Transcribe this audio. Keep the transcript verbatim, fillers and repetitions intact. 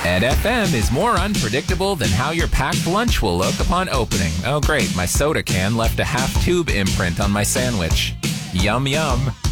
Ed F M is more unpredictable than how your packed lunch will look upon opening. Oh great, my soda can left a half-tube imprint on my sandwich. Yum yum.